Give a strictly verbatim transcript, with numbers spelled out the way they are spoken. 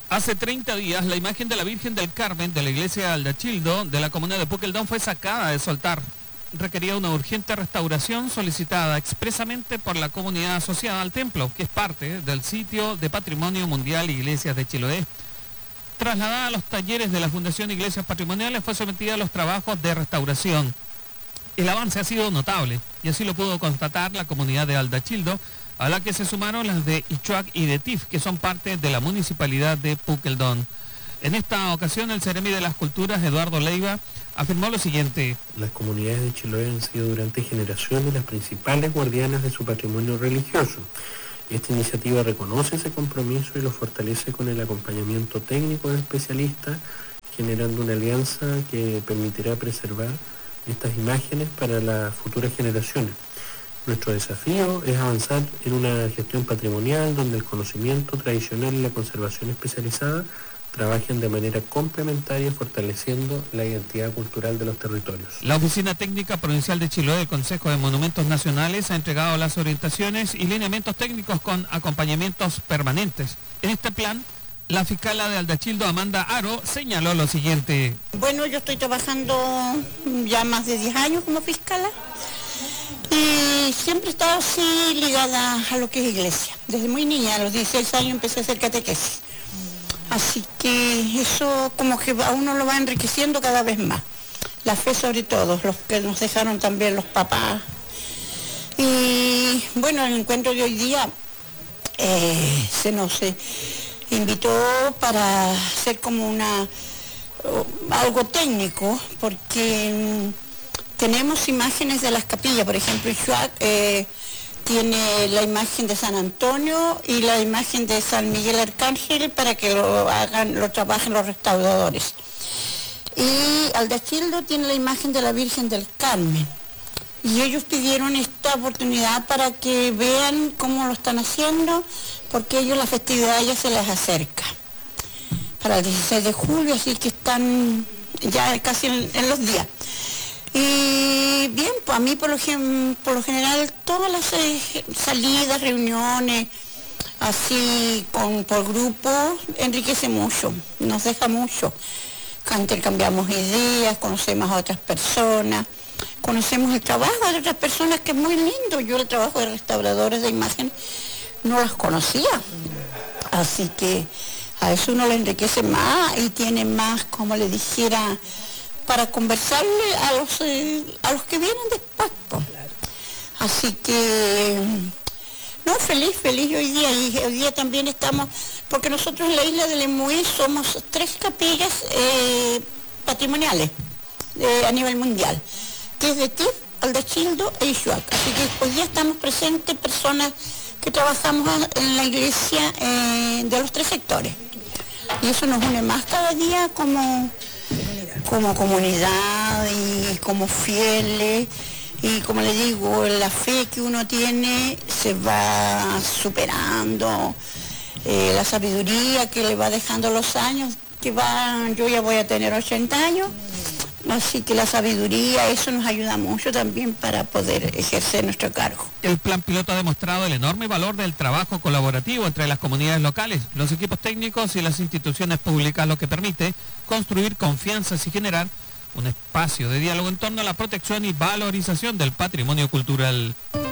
Hace treinta días, la imagen de la Virgen del Carmen de la iglesia de Aldachildo, de la comuna de Puqueldón, fue sacada de su altar. Requería una urgente restauración solicitada expresamente por la comunidad asociada al templo, que es parte del sitio de Patrimonio Mundial Iglesias de Chiloé. Trasladada a los talleres de la Fundación Iglesias Patrimoniales, fue sometida a los trabajos de restauración. El avance ha sido notable, y así lo pudo constatar la comunidad de Aldachildo, a la que se sumaron las de Ichuac y de Tif, que son parte de la municipalidad de Puqueldón. En esta ocasión, el Seremi de las Culturas, Eduardo Leiva, afirmó lo siguiente. Las comunidades de Chiloé han sido durante generaciones las principales guardianas de su patrimonio religioso. Esta iniciativa reconoce ese compromiso y lo fortalece con el acompañamiento técnico de especialistas, generando una alianza que permitirá preservar estas imágenes para las futuras generaciones. Nuestro desafío es avanzar en una gestión patrimonial donde el conocimiento tradicional y la conservación especializada trabajen de manera complementaria, fortaleciendo la identidad cultural de los territorios. La Oficina Técnica Provincial de Chiloé del Consejo de Monumentos Nacionales ha entregado las orientaciones y lineamientos técnicos con acompañamientos permanentes. En este plan, la fiscala de Aldachildo, Amanda Aro, señaló lo siguiente. Bueno, yo estoy trabajando ya más de diez años como fiscala y siempre he estado así ligada a lo que es iglesia. Desde muy niña, a los dieciséis años empecé a hacer catequesis. Así que eso como que a uno lo va enriqueciendo cada vez más. La fe sobre todo, los que nos dejaron también los papás. Y bueno, el encuentro de hoy día eh, se nos eh, invitó para hacer como una uh, algo técnico, porque um, tenemos imágenes de las capillas, por ejemplo, Ichuac eh, tiene la imagen de San Antonio y la imagen de San Miguel Arcángel para que lo hagan, lo trabajen los restauradores. Y Aldachildo tiene la imagen de la Virgen del Carmen. Y ellos pidieron esta oportunidad para que vean cómo lo están haciendo, porque ellos la festividad ya se les acerca. Para el dieciséis de julio, así que están ya casi en, en los días. Y bien, pues a mí por lo, por lo general todas las eh, salidas, reuniones, así con, por grupo, enriquece mucho, nos deja mucho. Intercambiamos ideas, conocemos a otras personas, conocemos el trabajo de otras personas que es muy lindo. Yo el trabajo de restauradores de imagen no las conocía, así que a eso uno le enriquece más y tiene más, como le dijera, para conversarle a los, eh, a los que vienen después. Pues. Así que, no, feliz, feliz hoy día. Y hoy día también estamos, porque nosotros en la isla de Lemuí somos tres capillas eh, patrimoniales eh, a nivel mundial, que es de Tif, Aldachildo e Ichuac. Así que hoy día estamos presentes personas que trabajamos en la iglesia eh, de los tres sectores. Y eso nos une más cada día como... como comunidad y como fieles, y como le digo, la fe que uno tiene se va superando, eh, la sabiduría que le va dejando los años, que va, yo ya voy a tener ochenta años, así que la sabiduría, eso nos ayuda mucho también para poder ejercer nuestro cargo. El plan piloto ha demostrado el enorme valor del trabajo colaborativo entre las comunidades locales, los equipos técnicos y las instituciones públicas, lo que permite construir confianzas y generar un espacio de diálogo en torno a la protección y valorización del patrimonio cultural.